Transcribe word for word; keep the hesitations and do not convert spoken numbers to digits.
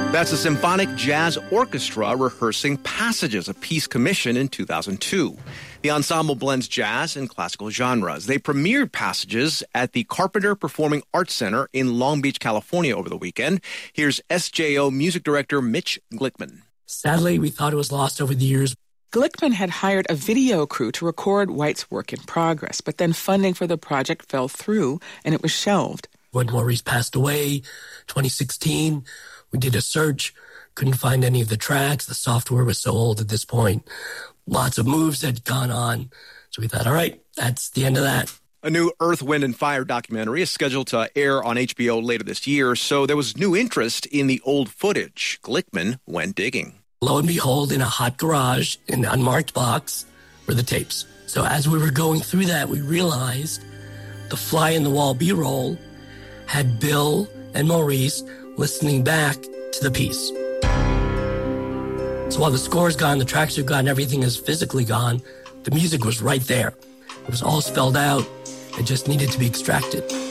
That's a symphonic jazz orchestra rehearsing Passages, a piece commissioned in two thousand two. The ensemble blends jazz and classical genres. They premiered Passages at the Carpenter Performing Arts Center in Long Beach, California over the weekend. Here's S J O music director Mitch Glickman. Sadly, we thought it was lost over the years. Glickman had hired a video crew to record White's work in progress, but then funding for the project fell through and it was shelved. When Maurice passed away, twenty sixteen, we did a search, couldn't find any of the tracks. The software was so old at this point. Lots of moves had gone on. So we thought, all right, that's the end of that. A new Earth, Wind, and Fire documentary is scheduled to air on H B O later this year, so there was new interest in the old footage. Glickman went digging. Lo and behold, in a hot garage, in an unmarked box, were the tapes. So as we were going through that, we realized the fly-in-the-wall B-roll had Bill and Maurice listening back to the piece. So while the score's gone, the tracks are gone, everything is physically gone, the music was right there. It was all spelled out. It just needed to be extracted.